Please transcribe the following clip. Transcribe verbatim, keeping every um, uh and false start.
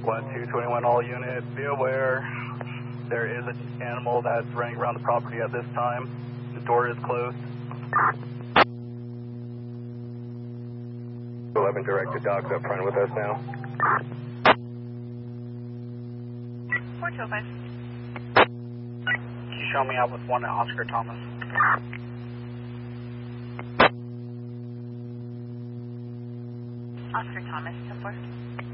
one two twenty-one, all units, be aware. There is an animal that's running around the property at this time. The door is closed. eleven directed dogs up front with us now. four two oh five. Can you show me out with one at Oscar Thomas? Oscar Thomas, ten four.